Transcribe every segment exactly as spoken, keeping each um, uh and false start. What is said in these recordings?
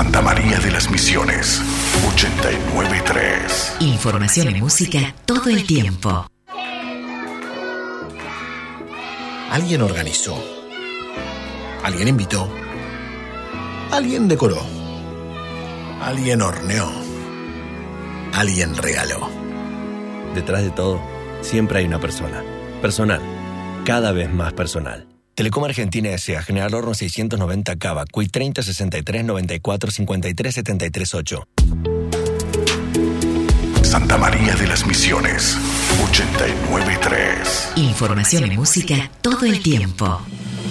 Santa María de las Misiones, ochenta y nueve punto tres. Información y música todo el tiempo. Alguien organizó. Alguien invitó. Alguien decoró. Alguien horneó. Alguien regaló. Detrás de todo, siempre hay una persona. Personal. Cada vez más personal. Telecom Argentina S A. General Horno seiscientos noventa Cava. Cuy treinta sesenta y tres noventa y cuatro cincuenta y tres setenta y tres ocho. Santa María de las Misiones, ochenta y nueve punto tres. Información y música todo el tiempo.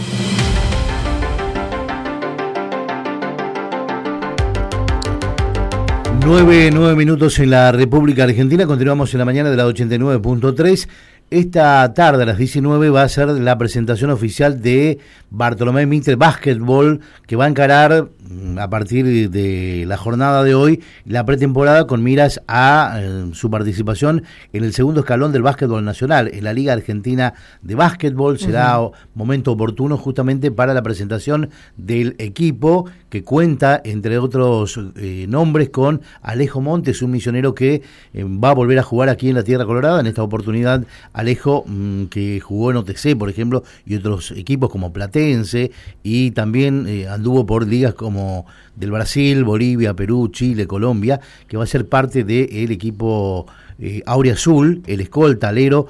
Nueve, nueve minutos en la República Argentina. Continuamos en la mañana de la ochenta y nueve punto tres. Esta tarde a las diecinueve va a ser la presentación oficial de Bartolomé Mitre Básquetbol, que va a encarar a partir de la jornada de hoy la pretemporada con miras a eh, su participación en el segundo escalón del básquetbol nacional, en la Liga Argentina de Básquetbol. Será uh-huh. momento oportuno justamente para la presentación del equipo, que cuenta, entre otros eh, nombres, con Alejo Montes, un misionero que eh, va a volver a jugar aquí en la Tierra Colorada. En esta oportunidad, Alejo, mmm, que jugó en O T C, por ejemplo, y otros equipos como Platense, y también eh, anduvo por ligas como del Brasil, Bolivia, Perú, Chile, Colombia, que va a ser parte del equipo eh, Auriazul, el escolta alero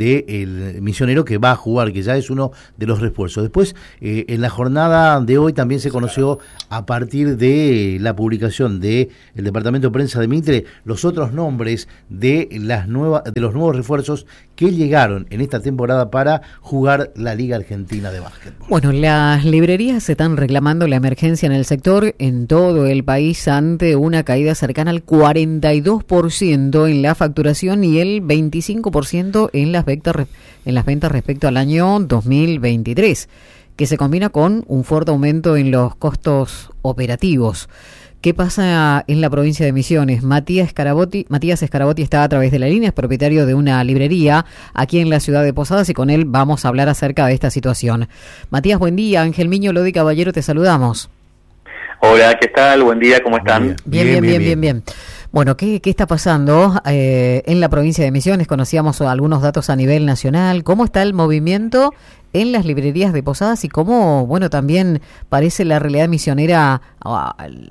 del misionero que va a jugar, que ya es uno de los refuerzos. Después, eh, en la jornada de hoy también se conoció, a partir de la publicación del Departamento de Prensa de Mitre, los otros nombres de las nuevas de los nuevos refuerzos que llegaron en esta temporada para jugar la Liga Argentina de Básquetbol. Bueno, las librerías están reclamando la emergencia en el sector en todo el país ante una caída cercana al cuarenta y dos por ciento en la facturación y el veinticinco por ciento en las ventas en las ventas respecto al año dos mil veintitrés, que se combina con un fuerte aumento en los costos operativos. ¿Qué pasa en la provincia de Misiones? Matías Scarabotti, Matías Scarabotti está a través de la línea, es propietario de una librería aquí en la ciudad de Posadas, y con él vamos a hablar acerca de esta situación. Matías, buen día. Ángel Miño, Lodi Caballero, te saludamos. Hola, ¿qué tal? Buen día, ¿cómo están? Bien, bien, bien, bien, bien. bien. Bueno, ¿qué, qué está pasando eh, en la provincia de Misiones? Conocíamos algunos datos a nivel nacional. ¿Cómo está el movimiento en las librerías de Posadas y cómo, bueno, también parece la realidad misionera uh,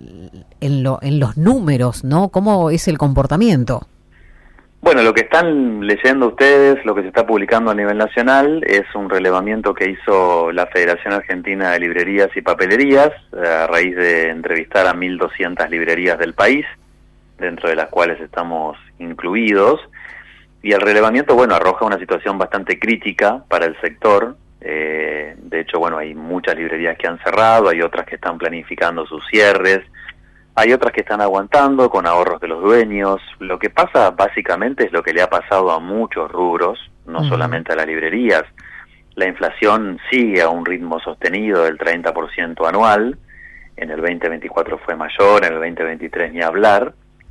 en, lo, en los números, ¿no? ¿Cómo es el comportamiento? Bueno, lo que están leyendo ustedes, lo que se está publicando a nivel nacional, es un relevamiento que hizo la Federación Argentina de Librerías y Papelerías a raíz de entrevistar a mil doscientas librerías del país, dentro de las cuales estamos incluidos, y el relevamiento, bueno, arroja una situación bastante crítica para el sector. Eh, de hecho, bueno, hay muchas librerías que han cerrado, hay otras que están planificando sus cierres, hay otras que están aguantando con ahorros de los dueños. Lo que pasa básicamente es lo que le ha pasado a muchos rubros, no uh-huh. solamente a las librerías. La inflación sigue a un ritmo sostenido del treinta por ciento anual, en el veinte veinticuatro fue mayor, en el veinte veintitrés ni hablar,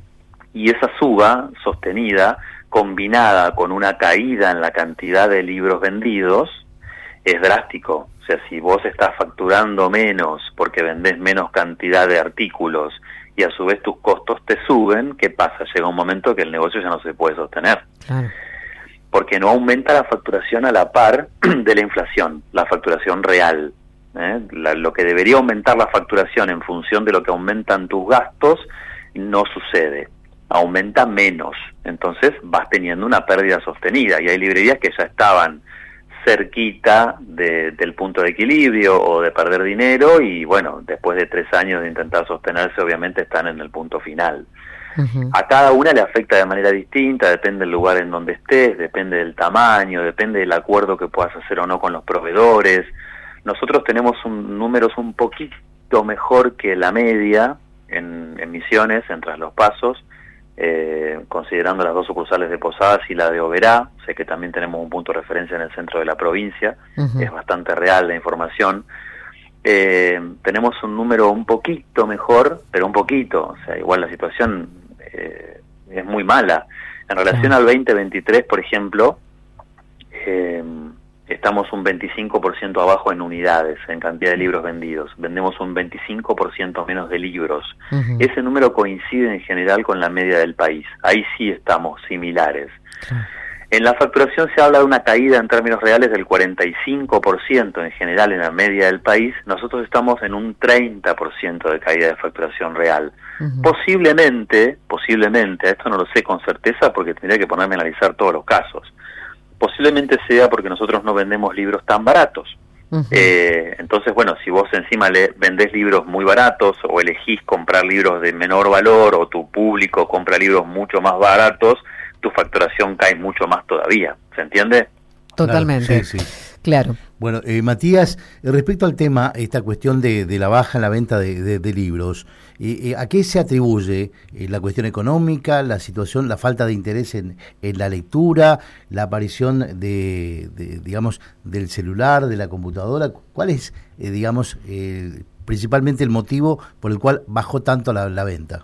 y esa suba sostenida, combinada con una caída en la cantidad de libros vendidos, es drástico. O sea, si vos estás facturando menos porque vendés menos cantidad de artículos y a su vez tus costos te suben, ¿qué pasa? Llega un momento que el negocio ya no se puede sostener. Claro. Porque no aumenta la facturación a la par de la inflación, la facturación real. ¿eh? La, lo que debería aumentar la facturación en función de lo que aumentan tus gastos, no sucede. Aumenta menos. Entonces vas teniendo una pérdida sostenida. Y hay librerías que ya estaban cerquita de, del punto de equilibrio o de perder dinero, y bueno, después de tres años de intentar sostenerse, obviamente están en el punto final. Uh-huh. A cada una le afecta de manera distinta, depende del lugar en donde estés, depende del tamaño, depende del acuerdo que puedas hacer o no con los proveedores. Nosotros tenemos un, números un poquito mejor que la media en, en Misiones, en Tras los Pasos, Eh, considerando las dos sucursales de Posadas y la de Oberá. Sé que también tenemos un punto de referencia en el centro de la provincia. Uh-huh. Es bastante real la información. Eh, tenemos un número un poquito mejor, pero un poquito, o sea, igual la situación eh, es muy mala. En relación uh-huh. al veinte veintitrés, por ejemplo, eh, estamos un veinticinco por ciento abajo en unidades, en cantidad de libros vendidos. Vendemos un veinticinco por ciento menos de libros. Uh-huh. Ese número coincide en general con la media del país. Ahí sí estamos similares. Uh-huh. En la facturación se habla de una caída en términos reales del cuarenta y cinco por ciento en general en la media del país. Nosotros estamos en un treinta por ciento de caída de facturación real. Uh-huh. Posiblemente, posiblemente, esto no lo sé con certeza porque tendría que ponerme a analizar todos los casos. Posiblemente sea porque nosotros no vendemos libros tan baratos. Uh-huh. Eh, entonces, bueno, si vos encima le vendés libros muy baratos o elegís comprar libros de menor valor o tu público compra libros mucho más baratos, tu facturación cae mucho más todavía. ¿Se entiende? Totalmente. Claro, sí, sí. Claro. Bueno, eh, Matías, respecto al tema, esta cuestión de, de la baja en la venta de, de, de libros, eh, eh, ¿a qué se atribuye eh, la cuestión económica, la situación, la falta de interés en, en la lectura, la aparición de, de, digamos, del celular, de la computadora? ¿Cuál es, eh, digamos, eh, principalmente el motivo por el cual bajó tanto la, la venta?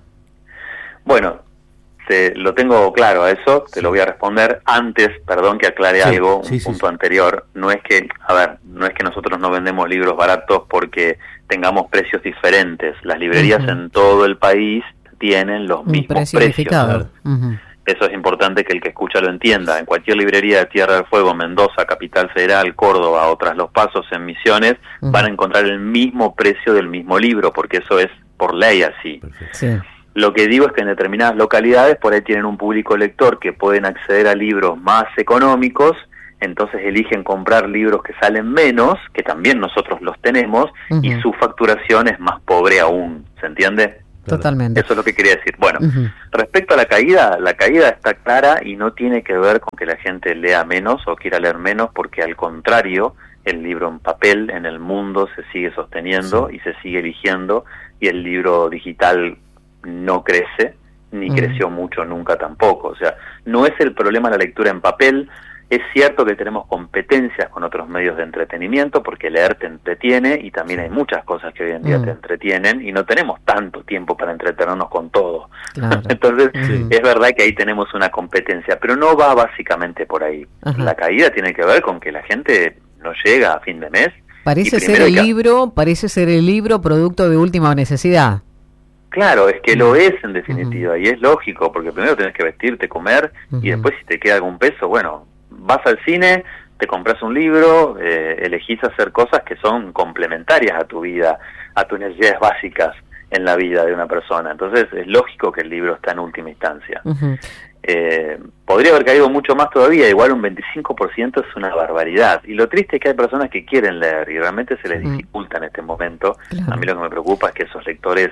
Bueno, te, lo tengo claro a eso, te sí. lo voy a responder. Antes, perdón que aclare sí, algo, un sí, punto sí, anterior, no es que, a ver, no es que nosotros no vendemos libros baratos porque tengamos precios diferentes. Las librerías uh-huh. en todo el país tienen los un mismos precio precios. Claro. Uh-huh. Eso es importante que el que escucha lo entienda. En cualquier librería de Tierra del Fuego, Mendoza, Capital Federal, Córdoba o tras Los Pasos en Misiones, uh-huh. van a encontrar el mismo precio del mismo libro, porque eso es por ley así. Sí. Lo que digo es que en determinadas localidades por ahí tienen un público lector que pueden acceder a libros más económicos, entonces eligen comprar libros que salen menos, que también nosotros los tenemos, uh-huh. y su facturación es más pobre aún, ¿se entiende? Totalmente. Eso es lo que quería decir. Bueno, uh-huh. respecto a la caída, la caída está clara y no tiene que ver con que la gente lea menos o quiera leer menos, porque al contrario, el libro en papel en el mundo se sigue sosteniendo sí. y se sigue eligiendo, y el libro digital no crece, ni mm. creció mucho nunca tampoco. O sea, no es el problema la lectura en papel. Es cierto que tenemos competencias con otros medios de entretenimiento, porque leer te entretiene, y también hay muchas cosas que hoy en día mm. te entretienen, y no tenemos tanto tiempo para entretenernos con todo. Claro. Entonces, mm. es verdad que ahí tenemos una competencia, pero no va básicamente por ahí. Ajá. La caída tiene que ver con que la gente no llega a fin de mes. Parece ser el que... libro, parece ser el libro producto de última necesidad. Claro, es que lo es en definitiva, uh-huh. y es lógico, porque primero tenés que vestirte, comer, uh-huh. y después si te queda algún peso, bueno, vas al cine, te compras un libro, eh, elegís hacer cosas que son complementarias a tu vida, a tus necesidades básicas en la vida de una persona. Entonces es lógico que el libro está en última instancia. Uh-huh. Eh, podría haber caído mucho más todavía, igual un veinticinco por ciento es una barbaridad. Y lo triste es que hay personas que quieren leer y realmente se les uh-huh. dificulta en este momento. Claro. A mí lo que me preocupa es que esos lectores...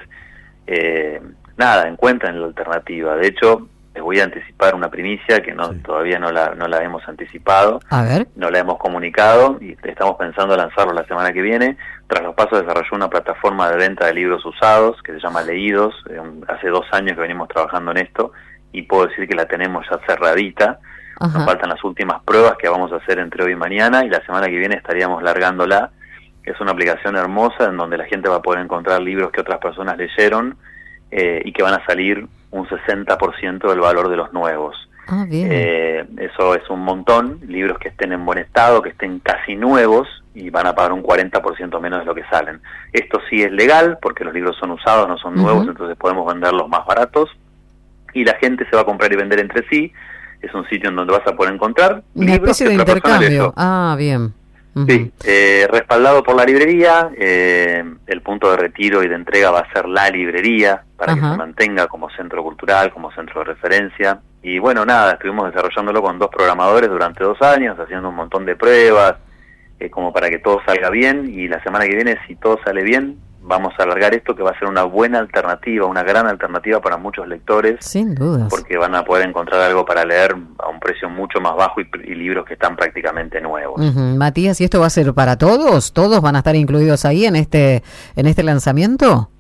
Eh, nada, encuentran la alternativa. De hecho, les voy a anticipar una primicia que no sí. todavía no la, no la hemos anticipado, a ver. no la hemos comunicado, y estamos pensando lanzarlo la semana que viene. Tras Los Pasos desarrolló una plataforma de venta de libros usados que se llama Leídos. Eh, hace dos años que venimos trabajando en esto, y puedo decir que la tenemos ya cerradita. Ajá. Nos faltan las últimas pruebas que vamos a hacer entre hoy y mañana, y la semana que viene estaríamos largándola. Es una aplicación hermosa en donde la gente va a poder encontrar libros que otras personas leyeron, eh, y que van a salir un sesenta por ciento del valor de los nuevos. Ah, bien. Eh, eso es un montón. Libros que estén en buen estado, que estén casi nuevos, y van a pagar un cuarenta por ciento menos de lo que salen. Esto sí es legal, porque los libros son usados, no son nuevos, uh-huh. entonces podemos venderlos más baratos, y la gente se va a comprar y vender entre sí. Es un sitio en donde vas a poder encontrar una libros especie de intercambio. Ah, bien. Uh-huh. Sí, eh, respaldado por la librería. Eh, el punto de retiro y de entrega va a ser la librería, para uh-huh. que se mantenga como centro cultural, como centro de referencia. Y bueno, nada, estuvimos desarrollándolo con dos programadores durante dos años, haciendo un montón de pruebas, eh, como para que todo salga bien. Y la semana que viene, si todo sale bien, vamos a alargar esto, que va a ser una buena alternativa, una gran alternativa para muchos lectores. Sin dudas. Porque van a poder encontrar algo para leer a un precio mucho más bajo, y, y libros que están prácticamente nuevos. Uh-huh. Matías, ¿y esto va a ser para todos? ¿Todos van a estar incluidos ahí en este en este lanzamiento?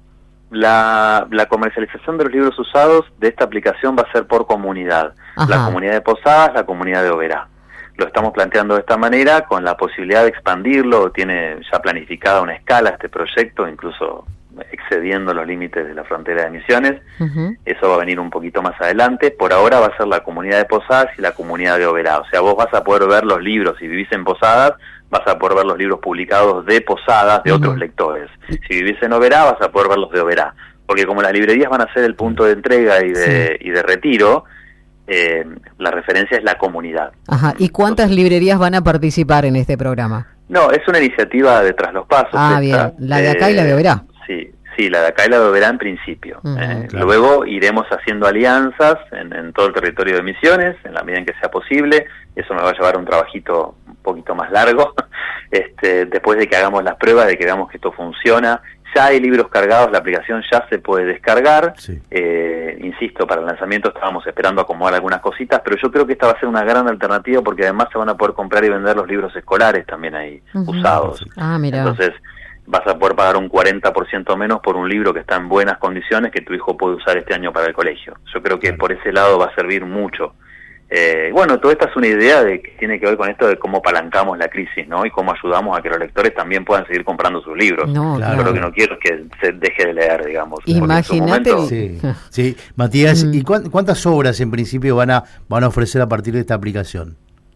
La, la comercialización de los libros usados de esta aplicación va a ser por comunidad. Ajá. La comunidad de Posadas, la comunidad de Oberá. Lo estamos planteando de esta manera, con la posibilidad de expandirlo. Tiene ya planificada una escala este proyecto, incluso excediendo los límites de la frontera de Misiones. Uh-huh. Eso va a venir un poquito más adelante. Por ahora va a ser la comunidad de Posadas y la comunidad de Oberá. O sea, vos vas a poder ver los libros, si vivís en Posadas, vas a poder ver los libros publicados de Posadas de uh-huh. otros lectores. Si vivís en Oberá, vas a poder ver los de Oberá. Porque como las librerías van a ser el punto de entrega y de, sí. y de retiro, eh, la referencia es la comunidad. Ajá. ¿Y cuántas Entonces, librerías van a participar en este programa? No, es una iniciativa de Tras los Pasos. Ah, esta, bien. La de acá eh, y la de Oberá. Sí, sí, la de acá y la de Oberá en principio. Uh-huh, eh, claro. Luego iremos haciendo alianzas en, en todo el territorio de Misiones, en la medida en que sea posible. Eso nos va a llevar un trabajito un poquito más largo, este, después de que hagamos las pruebas, de que veamos que esto funciona. Ya hay libros cargados, la aplicación ya se puede descargar. Sí. Eh, insisto, para el lanzamiento estábamos esperando acomodar algunas cositas, pero yo creo que esta va a ser una gran alternativa porque además se van a poder comprar y vender los libros escolares también ahí, uh-huh. usados. Ah, mira. Entonces vas a poder pagar un cuarenta por ciento menos por un libro que está en buenas condiciones que tu hijo puede usar este año para el colegio. Yo creo que claro. por ese lado va a servir mucho. Eh, bueno, toda esta es una idea de que tiene que ver con esto de cómo apalancamos la crisis, ¿no? Y cómo ayudamos a que los lectores también puedan seguir comprando sus libros. No, claro. Yo lo que no quiero es que se deje de leer, digamos. Imagínate. Momento... Sí, sí, Matías, ¿y cu- cuántas obras en principio van a van a ofrecer a partir de esta aplicación?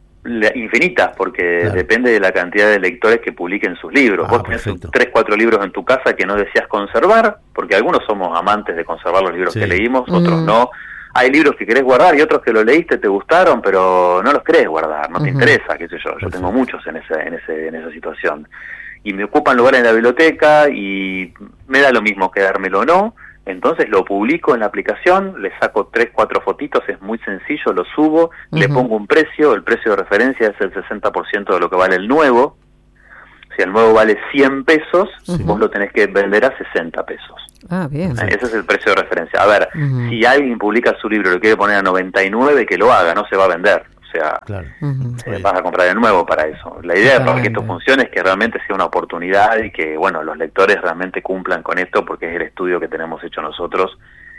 Infinitas, porque claro. depende de la cantidad de lectores que publiquen sus libros. Ah, Vos tenés tres, cuatro libros en tu casa que no deseas conservar, porque algunos somos amantes de conservar los libros sí. que leímos, otros mm. no. Hay libros que querés guardar y otros que lo leíste, te gustaron, pero no los querés guardar, no uh-huh. te interesa, qué sé yo. Yo Perfecto. tengo muchos en ese, en ese, en esa situación. Y me ocupan lugar en la biblioteca y me da lo mismo quedármelo o no. Entonces lo publico en la aplicación, le saco tres, cuatro fotitos, es muy sencillo, lo subo, uh-huh. le pongo un precio, el precio de referencia es el sesenta por ciento de lo que vale el nuevo. Si el nuevo vale cien pesos, uh-huh. vos lo tenés que vender a sesenta pesos. Ah, bien. Ese es el precio de referencia. A ver, uh-huh. si alguien publica su libro y lo quiere poner a noventa y nueve, que lo haga, no se va a vender. O sea, claro. uh-huh. eh, vas a comprar de nuevo para eso. La idea para que esto funcione es que realmente sea una oportunidad y que, bueno, los lectores realmente cumplan con esto, porque es el estudio que tenemos hecho nosotros,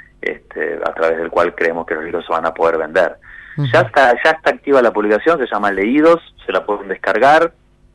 este, a través del cual creemos que los libros se van a poder vender. Uh-huh. Ya está, ya está activa la publicación, se llama Leídos, se la pueden descargar.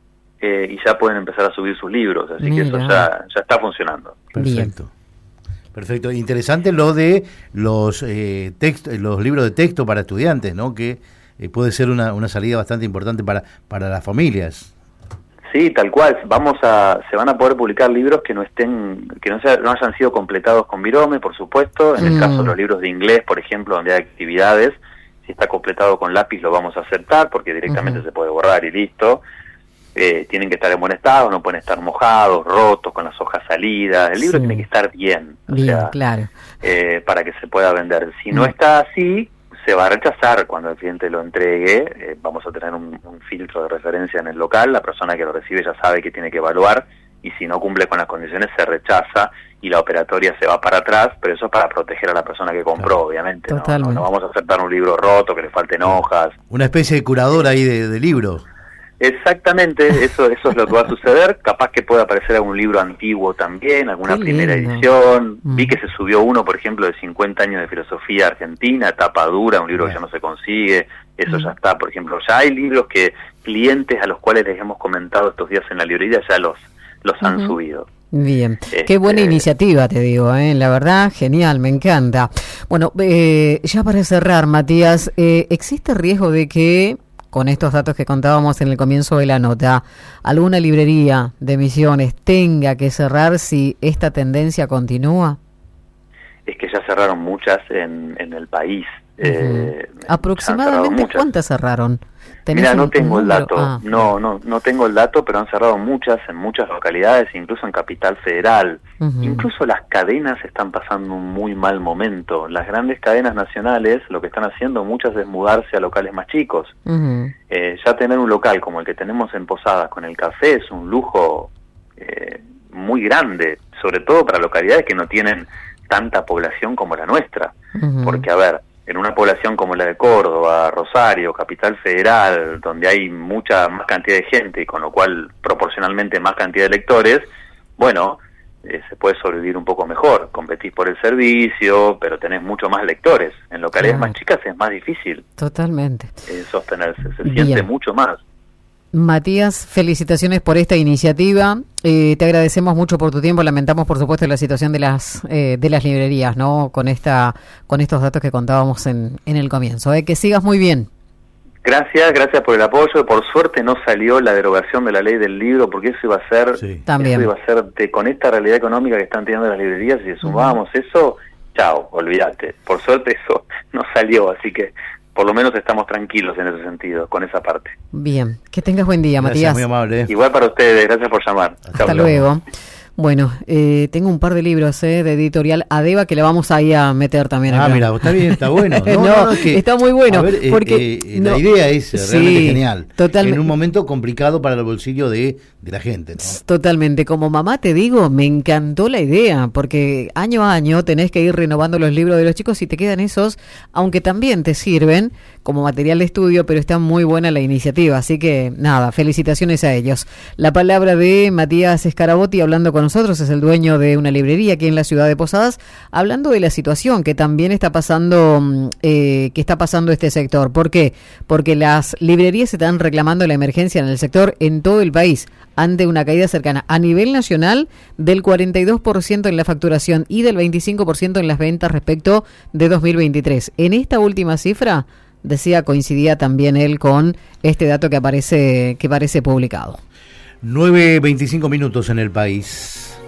Eh, y ya pueden empezar a subir sus libros, así Mira. que eso ya, ya está funcionando. Perfecto. Bien. Perfecto. Interesante lo de los eh, textos, los libros de texto para estudiantes, ¿no? Que eh, puede ser una, una salida bastante importante para, para las familias. Sí, tal cual. Vamos a, se van a poder publicar libros que no estén, que no, sea, no hayan sido completados con Virome, por supuesto. En mm. el caso de los libros de inglés, por ejemplo, donde hay actividades, si está completado con lápiz lo vamos a aceptar porque directamente uh-huh. se puede borrar y listo. Eh, tienen que estar en buen estado, no pueden estar mojados, rotos, con las hojas salidas. El libro sí. tiene que estar bien, o bien sea, claro. eh, para que se pueda vender. Si no está así, se va a rechazar cuando el cliente lo entregue. Eh, vamos a tener un, un filtro de referencia en el local. La persona que lo recibe ya sabe que tiene que evaluar y si no cumple con las condiciones se rechaza y la operatoria se va para atrás, pero eso es para proteger a la persona que compró, claro. obviamente. ¿no? No, no vamos a aceptar un libro roto, que le falten hojas. Una especie de curador ahí de, de libro. Exactamente, eso eso es lo que va a suceder. Capaz que pueda aparecer algún libro antiguo también, alguna Qué primera lindo. edición. Mm. Vi que se subió uno, por ejemplo, de cincuenta años de filosofía argentina, tapa dura, un libro yeah. que ya no se consigue. Eso mm. ya está, por ejemplo. Ya hay libros que clientes a los cuales les hemos comentado estos días en la librería ya los, los uh-huh. han subido. Bien, este... qué buena iniciativa, te digo, ¿eh? La verdad, genial, me encanta. Bueno, eh, ya para cerrar, Matías, eh, ¿existe riesgo de que, con estos datos que contábamos en el comienzo de la nota, alguna librería de Misiones tenga que cerrar si esta tendencia continúa? Es que ya cerraron muchas en, en el país. Uh-huh. eh, ¿Aproximadamente cuántas cerraron? Mira, no tengo el dato, ah. no, no, no tengo el dato, pero han cerrado muchas en muchas localidades, incluso en Capital Federal. Uh-huh. Incluso las cadenas están pasando un muy mal momento. Las grandes cadenas nacionales lo que están haciendo muchas es mudarse a locales más chicos. Uh-huh. Eh, ya tener un local como el que tenemos en Posadas con el café es un lujo eh, muy grande, sobre todo para localidades que no tienen tanta población como la nuestra. Uh-huh. Porque, a ver, en una población como la de Córdoba, Rosario, Capital Federal, donde hay mucha más cantidad de gente y con lo cual proporcionalmente más cantidad de lectores, bueno, eh, se puede sobrevivir un poco mejor. Competís por el servicio, pero tenés mucho más lectores. En localidades claro. más chicas es más difícil. Totalmente. Eh, sostenerse, se Bien. siente mucho más. Matías, felicitaciones por esta iniciativa. Eh, te agradecemos mucho por tu tiempo. Lamentamos, por supuesto, la situación de las eh, de las librerías, ¿no? Con esta con estos datos que contábamos en, en el comienzo. ¿eh? Que sigas muy bien. Gracias, gracias por el apoyo. Por suerte no salió la derogación de la ley del libro, porque eso iba a ser, Sí. También. eso iba a ser de, con esta realidad económica que están teniendo las librerías, y si sumábamos uh-huh. eso, chao, olvídate. Por suerte eso no salió, así que por lo menos estamos tranquilos en ese sentido, con esa parte. Bien, que tengas buen día, Gracias, Matías. muy amable. Igual para ustedes, gracias por llamar. Hasta Chao. luego. Bueno, eh, tengo un par de libros eh, de editorial Adeva que le vamos ahí a meter también. Ah, acá. mira, está bien, está bueno. No, no, no, no, es que, está muy bueno. a ver, eh, porque eh, no, la idea es realmente sí, genial. Totalmente. En un momento complicado para el bolsillo de, de la gente, ¿no? Totalmente. Como mamá te digo, me encantó la idea, porque año a año tenés que ir renovando los libros de los chicos y te quedan esos, aunque también te sirven como material de estudio, pero está muy buena la iniciativa. Así que, nada, felicitaciones a ellos. La palabra de Matías Scarabotti hablando con nosotros, es el dueño de una librería aquí en la ciudad de Posadas, hablando de la situación que también está pasando, eh, que está pasando este sector. ¿Por qué? Porque las librerías están reclamando la emergencia en el sector en todo el país, ante una caída cercana a nivel nacional del cuarenta y dos por ciento en la facturación y del veinticinco por ciento en las ventas respecto de dos mil veintitrés. En esta última cifra, decía, coincidía también él con este dato que aparece, que aparece publicado. nueve veinticinco minutos en el país.